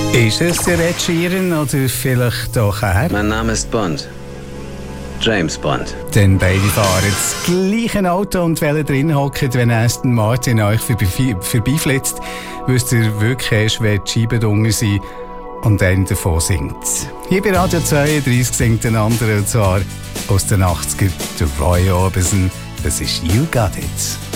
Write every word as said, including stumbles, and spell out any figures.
Ist es der Ed Sheeran oder vielleicht doch er? Mein Name ist Bond. James Bond. Denn beide fahren das gleiche Auto und wollen drin hocken, wenn Aston Martin euch vorbeiflitzt, wisst ihr wirklich erst, wer die Scheiben drunter sind und einer davon singt. Hier bei Radio zweiunddreißig singt ein anderer, und zwar aus den achtziger, der Roy Orbison. Das ist You Got It.